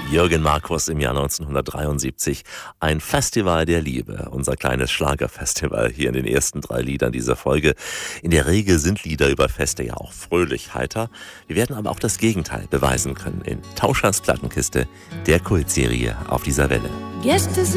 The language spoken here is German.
Jürgen Markus im Jahr 1973. Ein Festival der Liebe. Unser kleines Schlagerfestival hier in den ersten 3 Liedern dieser Folge. In der Regel sind Lieder über Feste ja auch fröhlich, heiter. Wir werden aber auch das Gegenteil beweisen können in Tauschers Plattenkiste, der Kultserie auf dieser Welle. Gäste